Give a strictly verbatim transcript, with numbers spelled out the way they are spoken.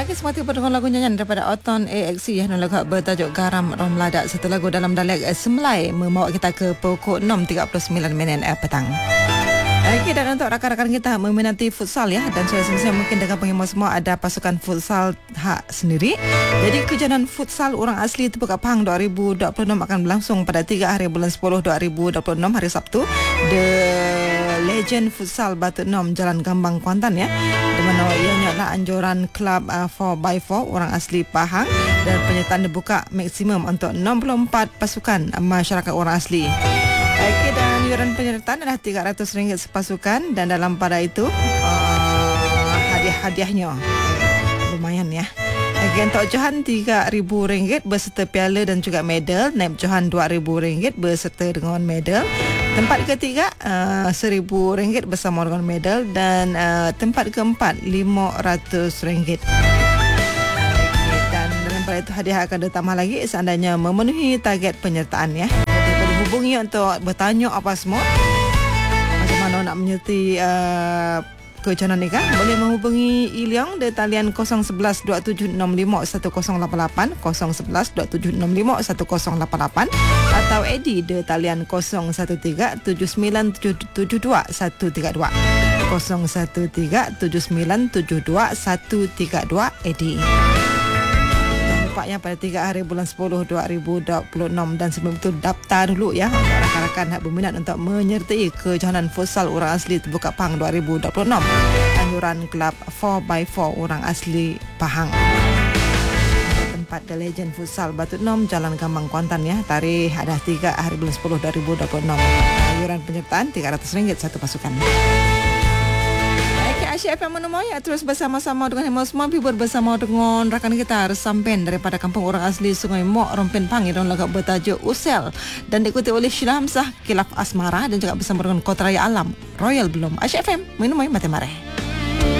Lagi semua tiba dengan lagu nyanyian daripada Oton A X C yang lagu bertajuk Garam Rom Ladak. Satu lagu dalam dialek Semlai membawa kita ke pukul enam tiga puluh sembilan minit petang. Okey, dan untuk rakan-rakan kita meminati futsal ya, dan saya semestinya mungkin dengan penghemah semua ada pasukan futsal hak sendiri. Jadi kejohanan futsal orang asli Tepukat Pahang dua ribu dua puluh enam akan berlangsung pada tiga hari bulan sepuluh dua ribu dua puluh enam hari Sabtu. The Legend Futsal Batu Nom Jalan Gambang Kuantan ya, di mana ianya adalah anjuran klub uh, four by four orang asli Pahang, dan penyertaan dibuka maksimum untuk enam puluh empat pasukan masyarakat orang asli. Okey, dan iuran penyertaan adalah tiga ratus ringgit sepasukan, dan dalam pada itu uh, hadiah-hadiahnya lumayan ya. Okey, untuk johan tiga ribu ringgit beserta piala dan juga medal. Naib johan dua ribu ringgit beserta dengan medal. Tempat ketiga uh, seribu ringgit bersama dengan medal, dan uh, tempat keempat lima ratus ringgit. Okay, dan dalam pada itu hadiah akan ditambah lagi seandainya memenuhi target penyertaan ya. Jadi boleh hubungi untuk bertanya apa semua, macam mana nak menyertai uh, kejohanan ni kan. Boleh menghubungi Iliong di talian kosong satu satu dua tujuh enam lima satu kosong lapan lapan, kosong satu satu dua tujuh enam lima satu kosong lapan lapan, atau Eddie di talian kosong satu tiga tujuh sembilan tujuh dua satu tiga dua, kosong satu tiga tujuh sembilan tujuh dua satu tiga dua Eddie. Nampaknya pada tiga hari bulan sepuluh dua ribu dua puluh enam, dan sebelum itu daftar dulu ya untuk rakan-rakan yang berminat untuk menyertai kejohanan futsal orang asli Tepukat Pahang dua ribu dua puluh enam. Anjuran klub four by four orang asli Pahang. Tempat The Legend Futsal Batu Nom Jalan Gambang Kuantan ya. Tarikh ada tiga hari bulan sepuluh dua ribu dua puluh enam. Anjuran penyertaan tiga ratus ringgit satu pasukan. Asyik F M menemui ya, terus bersama-sama dengan Hemel semua, hibur bersama dengan rakan kita Resampen daripada kampung orang asli Sungai Mok Rompin Pang yang lagu bertajuk Usel, dan diikuti oleh Sheila Hamzah Kilaf Asmara, dan juga bersama dengan Kota Raya Alam Royal Belum. Asyik F M menemui Mati Mareh.